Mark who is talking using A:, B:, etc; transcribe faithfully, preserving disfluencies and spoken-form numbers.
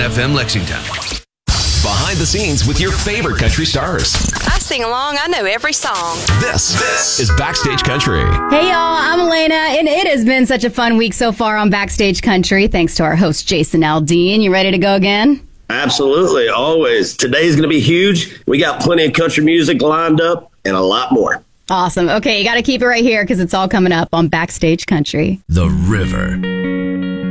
A: F M Lexington.
B: Behind the scenes with your favorite country stars.
C: I sing along. I know every song.
B: This, this is Backstage Country.
D: Hey, y'all. I'm Elena, and it has been such a fun week so far on Backstage Country, thanks to our host, Jason Aldean. You ready to go again?
E: Absolutely. Always. Today's going to be huge. We got plenty of country music lined up and a lot more.
D: Awesome. Okay, you got to keep it right here because it's all coming up on Backstage Country.
A: The River.